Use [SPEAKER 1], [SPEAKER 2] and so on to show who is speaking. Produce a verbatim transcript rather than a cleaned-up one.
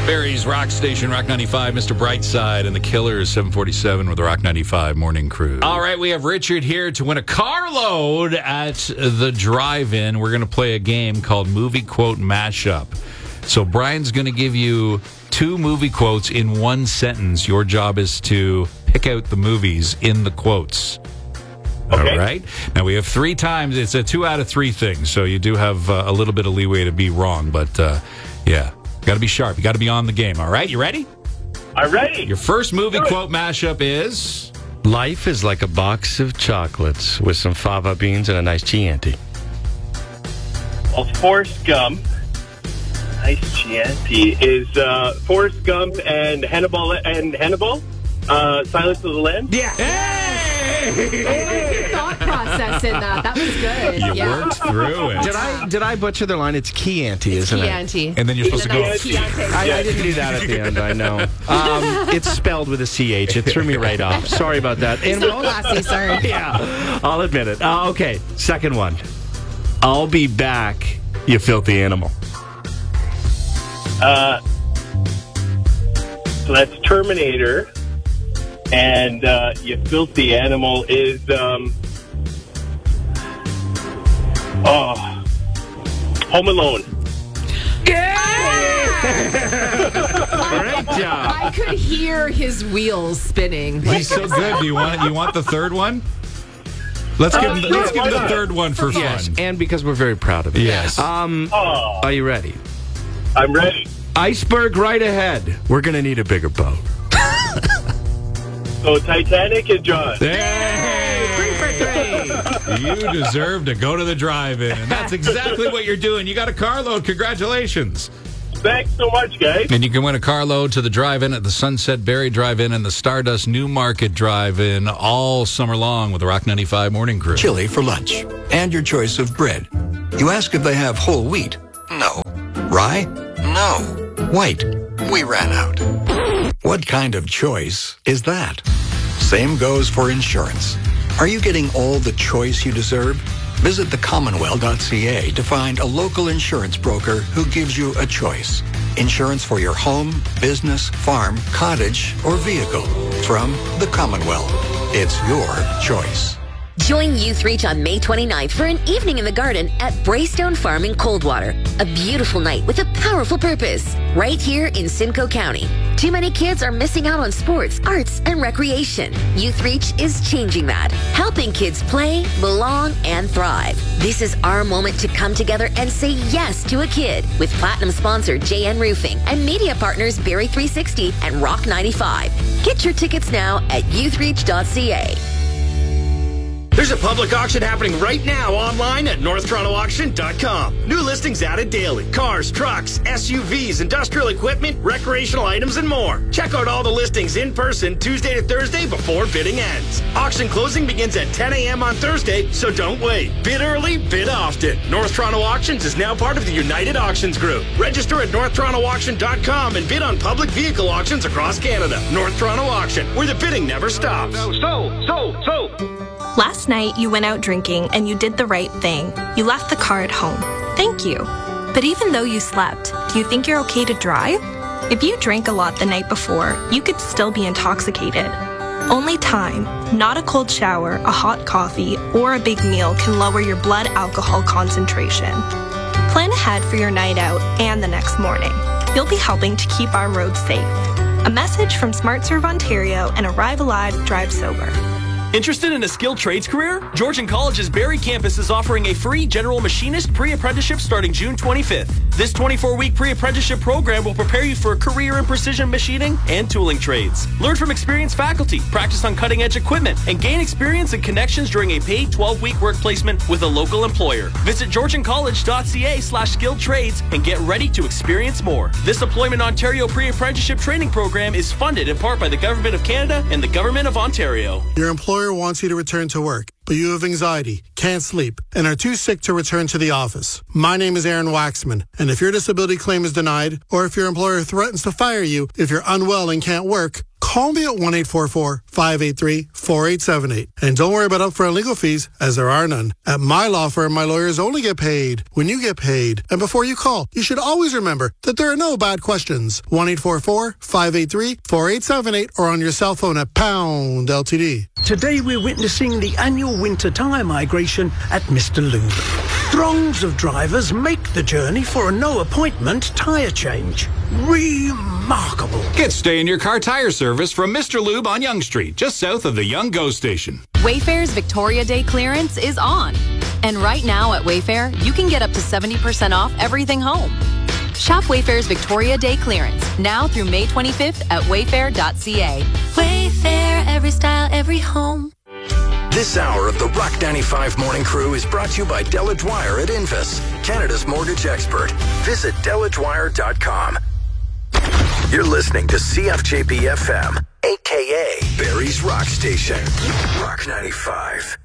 [SPEAKER 1] Barry's Rock Station, Rock ninety-five, Mister Brightside, and the Killers, seven forty-seven with the Rock ninety-five Morning Crew. All right, we have Richard here to win a carload at the drive-in. We're going to play a game called Movie Quote Mashup. So Brian's going to give you two movie quotes in one sentence. Your job is to pick out the movies in the quotes. Okay. All right. Now, we have three times. It's a two out of three thing, so you do have uh, a little bit of leeway to be wrong. But, uh, yeah, got to be sharp. You got to be on the game. All right? You ready?
[SPEAKER 2] I'm ready.
[SPEAKER 1] Your first movie quote mashup is...
[SPEAKER 3] Life is like a box of chocolates with some fava beans and a nice Chianti.
[SPEAKER 2] Well, Forrest Gump. Nice Chianti is uh, Forrest Gump and Hannibal and Hannibal. Uh, Silence of the Lambs.
[SPEAKER 1] Yeah. Hey!
[SPEAKER 4] Thought process in that. That was good.
[SPEAKER 1] You
[SPEAKER 4] yeah.
[SPEAKER 1] worked through it.
[SPEAKER 3] Did I did I butcher the line? It's Chianti, isn't
[SPEAKER 4] Chianti.
[SPEAKER 3] it?
[SPEAKER 1] And then you're supposed to go...
[SPEAKER 3] I, I didn't do that at the end, I know. Um, it's spelled with a C H. It threw me right off. Sorry about that.
[SPEAKER 4] And so classy, sorry.
[SPEAKER 3] Yeah, I'll admit it. Uh, okay, second one. I'll be back, you filthy animal.
[SPEAKER 2] Uh, so that's Terminator. And uh, you filthy animal is, um, oh, Home Alone.
[SPEAKER 3] Yeah! Great job.
[SPEAKER 4] I could hear his wheels spinning.
[SPEAKER 1] He's so good. Do you want you want the third one? Let's give him the, let's give him the third one for
[SPEAKER 3] Yes,
[SPEAKER 1] fun.
[SPEAKER 3] and because we're very proud of it.
[SPEAKER 1] Yes.
[SPEAKER 3] Um,
[SPEAKER 2] Oh,
[SPEAKER 3] are you ready?
[SPEAKER 2] I'm ready.
[SPEAKER 3] Iceberg right ahead. We're going to need a bigger boat.
[SPEAKER 2] So Titanic and John.
[SPEAKER 1] Hey! You deserve to go to the drive-in. And that's exactly what you're doing. You got a carload. Congratulations.
[SPEAKER 2] Thanks so much, guys.
[SPEAKER 1] And you can win a carload to the drive-in at the Sunset Berry Drive-In and the Stardust Newmarket Drive-In all summer long with the Rock ninety-five Morning Crew.
[SPEAKER 5] Chili for lunch. And your choice of bread. You ask if they have whole wheat. No. Rye? No. White? We ran out. What kind of choice is that? Same goes for insurance. Are you getting all the choice you deserve? Visit the commonwealth dot c a to find a local insurance broker who gives you a choice. Insurance for your home, business, farm, cottage, or vehicle. From the Commonwealth. It's your choice.
[SPEAKER 6] Join Youth Reach on May twenty-ninth for an evening in the garden at Braystone Farm in Coldwater. A beautiful night with a powerful purpose. Right here in Simcoe County. Too many kids are missing out on sports, arts, and recreation. Youth Reach is changing that. Helping kids play, belong, and thrive. This is our moment to come together and say yes to a kid. With Platinum sponsor J N Roofing and media partners Barry three sixty and Rock ninety-five. Get your tickets now at youth reach dot c a.
[SPEAKER 7] There's a public auction happening right now online at north toronto auction dot com. New listings added daily. Cars, trucks, S U Vs, industrial equipment, recreational items, and more. Check out all the listings in person Tuesday to Thursday before bidding ends. Auction closing begins at ten a.m. on Thursday, so don't wait. Bid early, bid often. North Toronto Auctions is now part of the United Auctions Group. Register at north toronto auction dot com and bid on public vehicle auctions across Canada. North Toronto Auction, where the bidding never stops. So, so, so, so.
[SPEAKER 8] Last night, you went out drinking and you did the right thing. You left the car at home. Thank you. But even though you slept, do you think you're okay to drive? If you drank a lot the night before, you could still be intoxicated. Only time, not a cold shower, a hot coffee, or a big meal can lower your blood alcohol concentration. Plan ahead for your night out and the next morning. You'll be helping to keep our roads safe. A message from SmartServe Ontario and Arrive Alive, Drive Sober.
[SPEAKER 9] Interested in a skilled trades career? Georgian College's Barrie campus is offering a free general machinist pre-apprenticeship starting June twenty-fifth. This twenty-four week pre-apprenticeship program will prepare you for a career in precision machining and tooling trades. Learn from experienced faculty, practice on cutting-edge equipment, and gain experience and connections during a paid twelve week work placement with a local employer. Visit georgian college dot c a slash skilled trades and get ready to experience more. This Employment Ontario pre-apprenticeship training program is funded in part by the Government of Canada and the Government of Ontario.
[SPEAKER 10] Your employer wants you to return to work, but you have anxiety, can't sleep, and are too sick to return to the office. My name is Aaron Waxman, and if your disability claim is denied, or if your employer threatens to fire you if you're unwell and can't work, call call me at one eight four four, five eight three, four eight seven eight. And don't worry about upfront legal fees, as there are none. At my law firm, my lawyers only get paid when you get paid. And before you call, you should always remember that there are no bad questions. one eight four four, five eight three, four eight seven eight or on your cell phone at pound L T D.
[SPEAKER 11] Today we're witnessing the annual winter tyre migration at Mister Lube. Throngs of drivers make the journey for a no-appointment tyre change. Remarkable.
[SPEAKER 12] Get stay-in-your-car tire service from Mister Lube on Yonge Street, just south of the Yonge GO station.
[SPEAKER 13] Wayfair's Victoria Day clearance is on. And right now at Wayfair, you can get up to seventy percent off everything home. Shop Wayfair's Victoria Day clearance now through May twenty-fifth at wayfair dot c a.
[SPEAKER 14] Wayfair, every style, every home.
[SPEAKER 7] This hour of the Rock ninety-five Morning Crew is brought to you by Delage Wire at Invis, Canada's mortgage expert. Visit delage wire dot com. You're listening to C F J P F M, a k a. Barrie's Rock Station. Rock ninety-five.